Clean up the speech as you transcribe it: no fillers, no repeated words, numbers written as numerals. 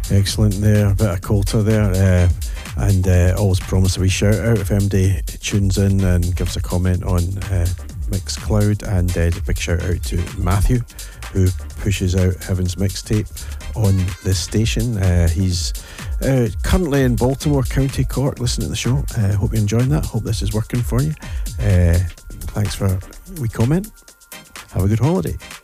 Excellent there, a bit of Coulter there, and always promise a wee shout out if MD tunes in and gives a comment on Mixcloud, and a big shout out to Matthew, who pushes out Heaven's Mixtape on this station. He's currently in Baltimore, County Cork, listening to the show. Hope you're enjoying that. Hope this is working for you. Thanks for a wee comment. Have a good holiday.